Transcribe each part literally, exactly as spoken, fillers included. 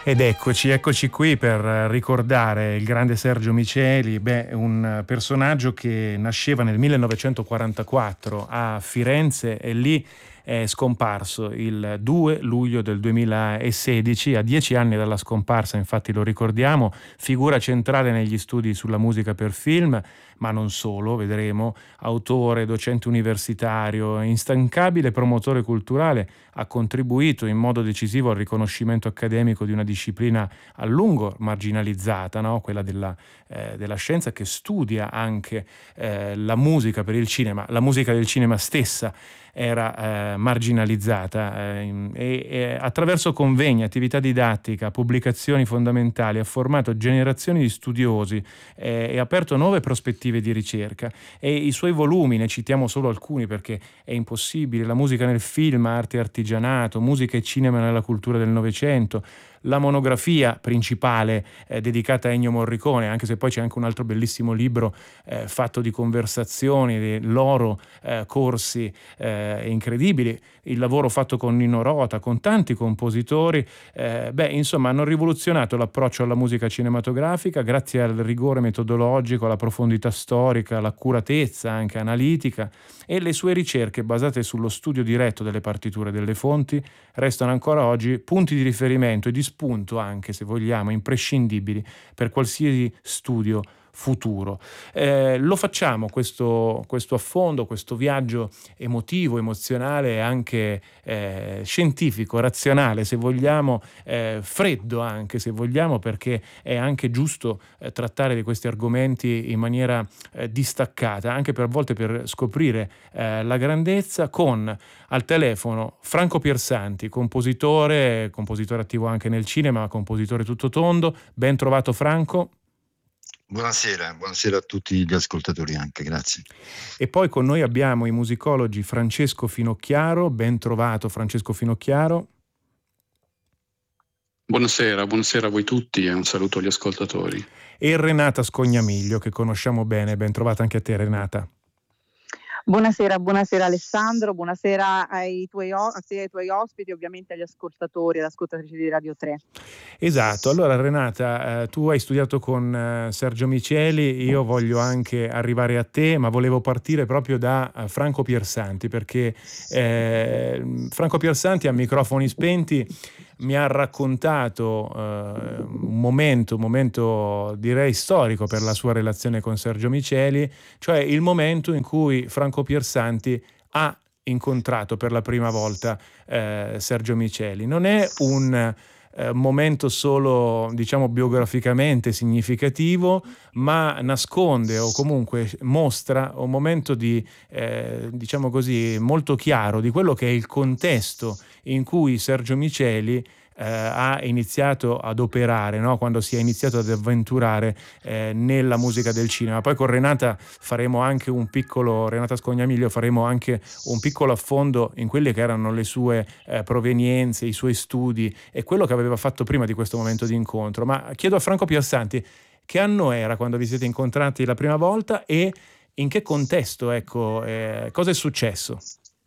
Ed eccoci, eccoci qui per ricordare il grande Sergio Miceli, beh, un personaggio che nasceva nel millenovecentoquarantaquattro a Firenze e lì è scomparso il due luglio del duemilasedici, a dieci anni dalla scomparsa, infatti lo ricordiamo, figura centrale negli studi sulla musica per film, ma non solo, vedremo, autore, docente universitario, instancabile promotore culturale, ha contribuito in modo decisivo al riconoscimento accademico di una disciplina a lungo marginalizzata, no? Quella della, eh, della scienza, che studia anche eh, la musica per il cinema, la musica del cinema stessa era eh, marginalizzata eh, e, e attraverso convegni, attività didattica, pubblicazioni fondamentali ha formato generazioni di studiosi eh, e aperto nuove prospettive di ricerca, e i suoi volumi, ne citiamo solo alcuni perché è impossibile: la musica nel film, arte e artigianato, musica e cinema nella cultura del Novecento, la monografia principale eh, dedicata a Ennio Morricone, anche se poi c'è anche un altro bellissimo libro eh, fatto di conversazioni, di loro eh, corsi eh, incredibili, il lavoro fatto con Nino Rota, con tanti compositori, eh, beh, insomma, hanno rivoluzionato l'approccio alla musica cinematografica grazie al rigore metodologico, alla profondità storica, all'accuratezza anche analitica, e le sue ricerche basate sullo studio diretto delle partiture delle fonti restano ancora oggi punti di riferimento e di spunto anche, se vogliamo, imprescindibili per qualsiasi studio futuro. Eh, lo facciamo questo, questo affondo, questo viaggio emotivo, emozionale e anche eh, scientifico, razionale, se vogliamo, eh, freddo anche, se vogliamo, perché è anche giusto eh, trattare di questi argomenti in maniera eh, distaccata, anche per volte per scoprire eh, la grandezza, con al telefono Franco Piersanti, compositore, compositore attivo anche nel cinema, ma compositore tutto tondo. Ben trovato Franco. Buonasera, buonasera a tutti gli ascoltatori anche, grazie. E poi con noi abbiamo i musicologi Francesco Finocchiaro. Ben trovato Francesco Finocchiaro. Buonasera, buonasera a voi tutti e un saluto agli ascoltatori. E Renata Scognamiglio, che conosciamo bene. Ben trovata anche a te, Renata. Buonasera, buonasera Alessandro, buonasera ai tuoi, a te e ai tuoi ospiti, ovviamente agli ascoltatori e ascoltatrici di Radio tre. Esatto, allora Renata, eh, tu hai studiato con eh, Sergio Miceli, io voglio anche arrivare a te, ma volevo partire proprio da uh, Franco Piersanti, perché eh, Franco Piersanti a microfoni spenti mi ha raccontato eh, un momento, un momento direi storico per la sua relazione con Sergio Miceli, cioè il momento in cui Franco Piersanti ha incontrato per la prima volta eh, Sergio Miceli. Non è un eh, momento solo, diciamo, biograficamente significativo, ma nasconde o comunque mostra un momento di, eh, diciamo così, molto chiaro di quello che è il contesto in cui Sergio Miceli eh, ha iniziato ad operare, no? Quando si è iniziato ad avventurare eh, nella musica del cinema. Poi con Renata faremo anche un piccolo, Renata Scognamiglio, faremo anche un piccolo affondo in quelle che erano le sue eh, provenienze, i suoi studi e quello che aveva fatto prima di questo momento di incontro. Ma chiedo a Franco Piersanti, che anno era quando vi siete incontrati la prima volta e in che contesto, ecco, eh, cosa è successo?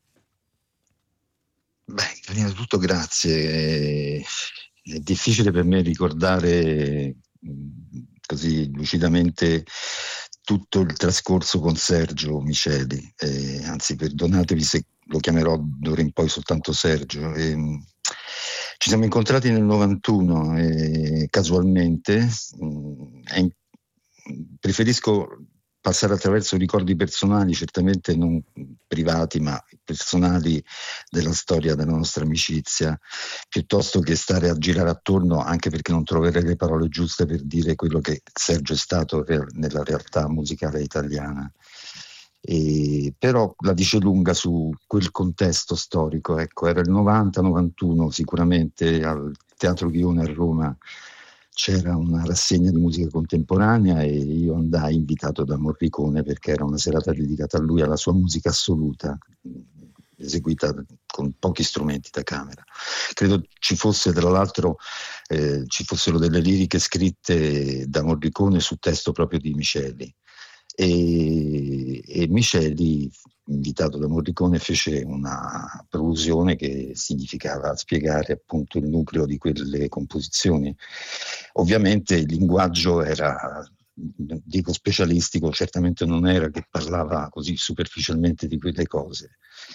Beh, prima di tutto grazie. È difficile per me ricordare così lucidamente tutto il trascorso con Sergio Miceli, eh, anzi perdonatevi se lo chiamerò d'ora in poi soltanto Sergio. Eh, ci siamo incontrati nel novantuno e casualmente eh, preferisco passare attraverso ricordi personali, certamente non privati ma personali, della storia della nostra amicizia, piuttosto che stare a girare attorno, anche perché non troverei le parole giuste per dire quello che Sergio è stato nella realtà musicale italiana. E però la dice lunga su quel contesto storico, ecco, era il novanta novantuno, sicuramente al Teatro Ghione a Roma c'era una rassegna di musica contemporanea e io andai invitato da Morricone perché era una serata dedicata a lui, alla sua musica assoluta, eseguita con pochi strumenti da camera. Credo ci fosse, tra l'altro, eh, ci fossero delle liriche scritte da Morricone su testo proprio di Miceli. e, e Miceli, invitato da Morricone, fece una prolusione che significava spiegare appunto il nucleo di quelle composizioni. Ovviamente il linguaggio era, dico specialistico, certamente non era che parlava così superficialmente di quelle cose.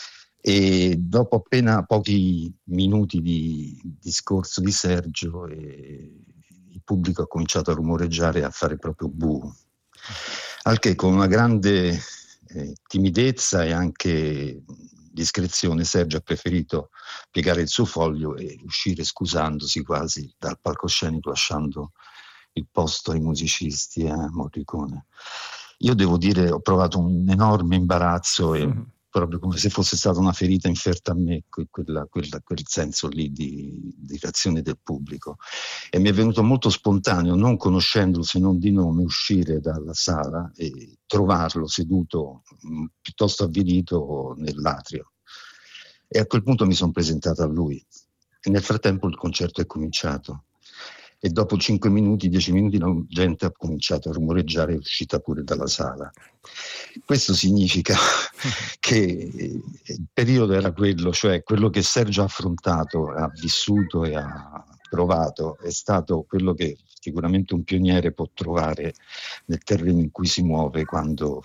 E dopo appena pochi minuti di discorso di Sergio, eh, il pubblico ha cominciato a rumoreggiare e a fare proprio bu. Al che, con una grande eh, timidezza e anche discrezione, Sergio ha preferito piegare il suo foglio e uscire scusandosi quasi dal palcoscenico, lasciando il posto ai musicisti e a Morricone. Io devo dire, ho provato un enorme imbarazzo e mm. proprio come se fosse stata una ferita inferta a me, quella, quella, quel senso lì di, di reazione del pubblico. E mi è venuto molto spontaneo, non conoscendolo se non di nome, uscire dalla sala e trovarlo seduto mh, piuttosto avvilito nell'atrio. E a quel punto mi sono presentato a lui. E nel frattempo il concerto è cominciato. E dopo cinque minuti, dieci minuti, la gente ha cominciato a rumoreggiare e è uscita pure dalla sala. Questo significa che il periodo era quello, cioè quello che Sergio ha affrontato, ha vissuto e ha provato, è stato quello che sicuramente un pioniere può trovare nel terreno in cui si muove quando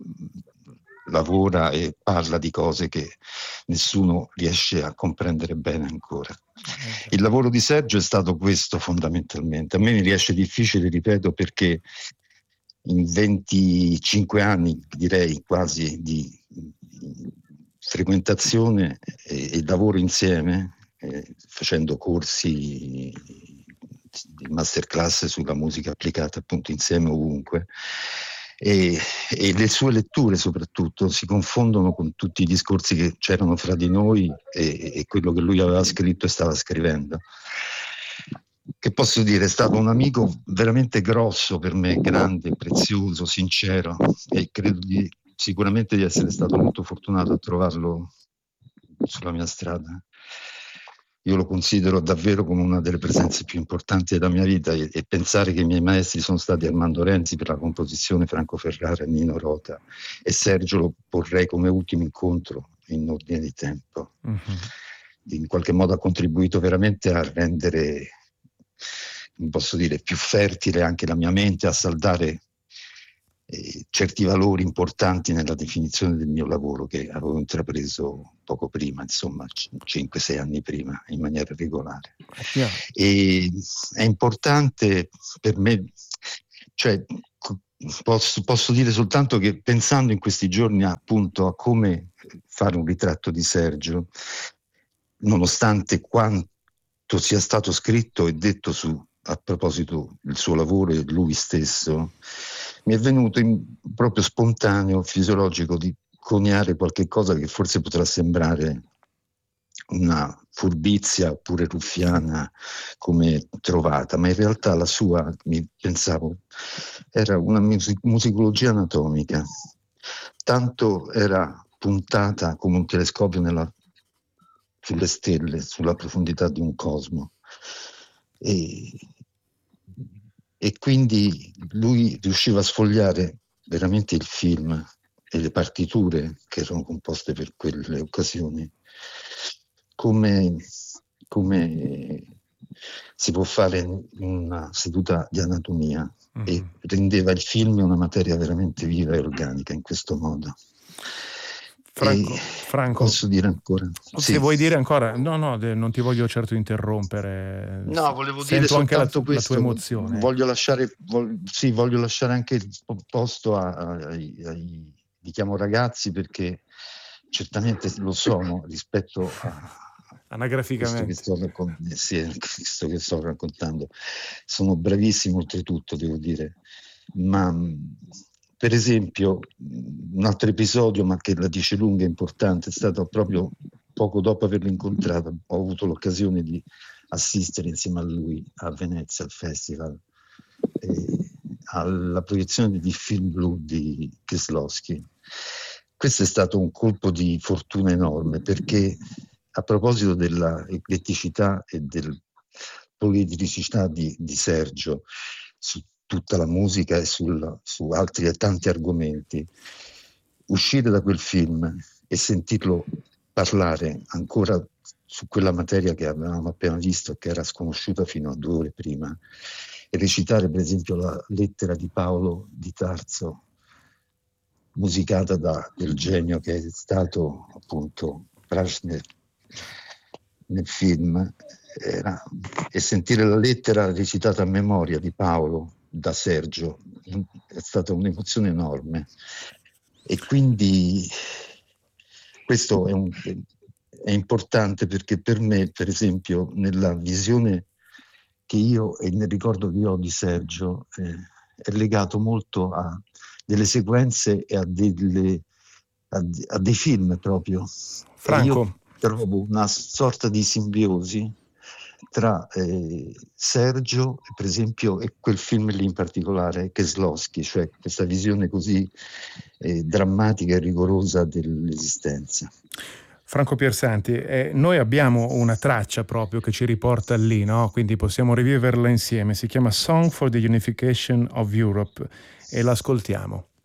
lavora e parla di cose che nessuno riesce a comprendere bene ancora. Il lavoro di Sergio è stato questo fondamentalmente. A me mi riesce difficile, ripeto, perché in venticinque anni, direi quasi, di frequentazione e, e lavoro insieme, eh, facendo corsi di masterclass sulla musica applicata appunto insieme ovunque, e, e le sue letture soprattutto si confondono con tutti i discorsi che c'erano fra di noi e, e quello che lui aveva scritto e stava scrivendo. Che posso dire, è stato un amico veramente grosso per me, grande, prezioso, sincero, e credo di, sicuramente di essere stato molto fortunato a trovarlo sulla mia strada. Io lo considero davvero come una delle presenze più importanti della mia vita, e, e pensare che i miei maestri sono stati Armando Renzi per la composizione, Franco Ferrara e Nino Rota, e Sergio lo porrei come ultimo incontro in ordine di tempo. Mm-hmm. In qualche modo ha contribuito veramente a rendere, non posso dire, più fertile anche la mia mente, a saldare eh, certi valori importanti nella definizione del mio lavoro che avevo intrapreso poco prima, insomma cinque sei anni prima, in maniera regolare. Yeah. E è importante per me, cioè posso, posso dire soltanto che pensando in questi giorni appunto a come fare un ritratto di Sergio, nonostante quanto sia stato scritto e detto su a proposito del suo lavoro e lui stesso, mi è venuto in, proprio spontaneo, fisiologico, di coniare qualche cosa che forse potrà sembrare una furbizia oppure ruffiana come trovata, ma in realtà la sua, mi pensavo, era una music- musicologia anatomica, tanto era puntata come un telescopio nella, sulle stelle, sulla profondità di un cosmo. E, e quindi lui riusciva a sfogliare veramente il film e le partiture che erano composte per quelle occasioni come, come si può fare in una seduta di anatomia, mm-hmm. e rendeva il film una materia veramente viva e organica in questo modo. Franco, Franco, posso dire ancora? Se sì. vuoi dire ancora, no, no, non ti voglio certo interrompere. No, volevo Sento dire anche la, soltanto questo. La tua emozione. Voglio lasciare, voglio, sì, voglio lasciare anche il posto a, a, ai, ai, li chiamo ragazzi perché certamente lo sono rispetto a anagraficamente questo che, sto, sì, questo che sto raccontando. Sono bravissimo oltretutto, devo dire, ma per esempio un altro episodio, ma che la dice lunga e importante, è stato proprio poco dopo averlo incontrato, ho avuto l'occasione di assistere insieme a lui a Venezia al festival, eh, alla proiezione di Film Blu di Kieslowski. Questo è stato un colpo di fortuna enorme, perché a proposito della ecletticità e del poliedricità di, di Sergio, su tutta la musica e sul, su altri e tanti argomenti. Uscire da quel film e sentirlo parlare ancora su quella materia che avevamo appena visto, che era sconosciuta fino a due ore prima, e recitare per esempio la lettera di Paolo di Tarso, musicata da quel genio che è stato appunto Prajsner nel film, era, e sentire la lettera recitata a memoria di Paolo da Sergio è stata un'emozione enorme. E quindi questo è, un, è importante, perché per me, per esempio, nella visione che io e nel ricordo che io ho di Sergio, eh, è legato molto a delle sequenze e a, delle, a, a dei film proprio. Franco. E io trovo una sorta di simbiosi tra eh, Sergio, per esempio, e quel film lì in particolare, Kieslowski, cioè questa visione così eh, drammatica e rigorosa dell'esistenza. Franco Piersanti, eh, noi abbiamo una traccia proprio che ci riporta lì, no? Quindi possiamo riviverla insieme. Si chiama Song for the Unification of Europe e l'ascoltiamo.